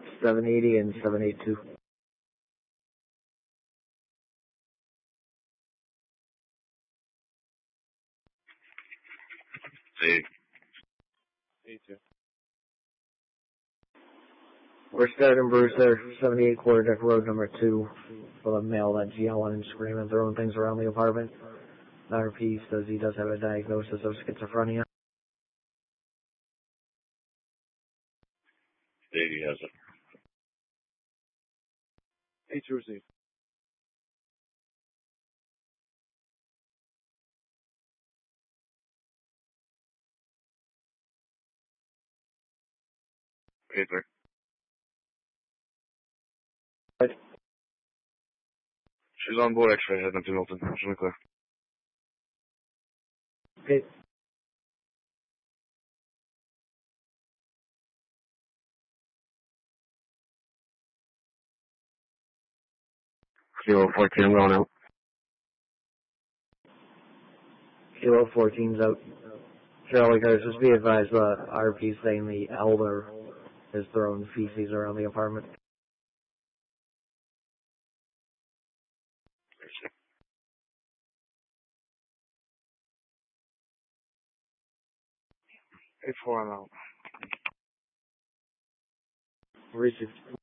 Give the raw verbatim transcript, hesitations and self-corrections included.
seven eighty and seven eighty-two. See. eighty-two. We're starting Bruce there, seventy-eight Quarter Deck Road, number two. For the male that's yelling and screaming, throwing things around the apartment. R P says he does have a diagnosis of schizophrenia. eighty has it. eighty-two received. eighty-three. Right. She's on board X-ray, heading up to Milton. She'll be clear. Okay. Kilo fourteen, I'm going out. Kilo fourteen's out. Charlie, guys, just be advised, uh, R P saying the elder is throwing feces around the apartment. eight four, I'm out. Received.